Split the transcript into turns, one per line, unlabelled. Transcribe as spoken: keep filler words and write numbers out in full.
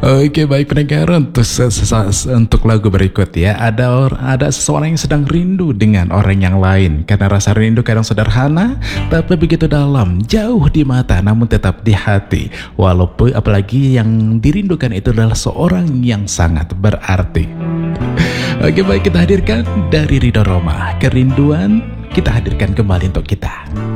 Oke, baik pendengar, untuk ses- ses- untuk lagu berikut ya, ada or- ada seseorang yang sedang rindu dengan orang yang lain, karena rasa rindu kadang sederhana tapi begitu dalam, jauh di mata namun tetap di hati. Walaupun apalagi yang dirindukan itu adalah seorang yang sangat berarti. Oke, baik, kita hadirkan dari Ridho Roma, Kerinduan, kita hadirkan kembali untuk kita.